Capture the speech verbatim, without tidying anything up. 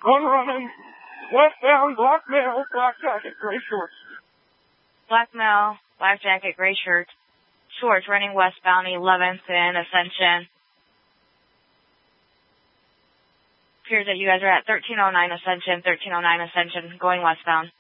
One running westbound, black male, black jacket, gray shorts. Black male, black jacket, gray shirt, shorts, running westbound eleventh and Ascension. Appears that you guys are at thirteen oh nine Ascension, thirteen oh nine Ascension, going westbound.